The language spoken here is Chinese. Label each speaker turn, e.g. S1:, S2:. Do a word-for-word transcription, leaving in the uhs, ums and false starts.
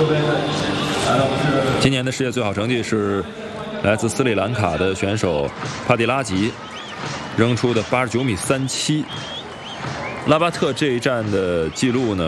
S1: 今年的世界最好成绩是来自斯里兰卡的选手帕蒂拉吉扔出的八十九米三七。拉巴特这一站的记录呢？